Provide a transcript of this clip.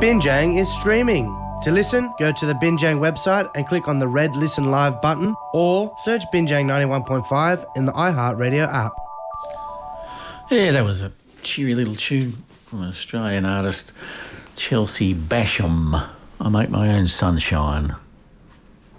Binjang is streaming. To listen, go to the Binjang website and click on the red Listen Live button or search Binjang 91.5 in the iHeartRadio app. Yeah, that was a cheery little tune from an Australian artist, Chelsea Basham. I make my own sunshine.